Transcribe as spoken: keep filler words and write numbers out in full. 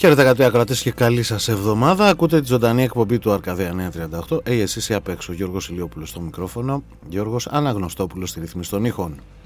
Χαίρετε αγαπητοί ακροατές και καλή σας εβδομάδα. Ακούτε τη ζωντανή εκπομπή του Αρκαδία εννιακόσια τριάντα οκτώ. Ε, εσείς ή απ' έξω. Γιώργος Ηλιόπουλος στο μικρόφωνο, Γιώργος Αναγνωστόπουλος στη ρύθμιση των ήχων.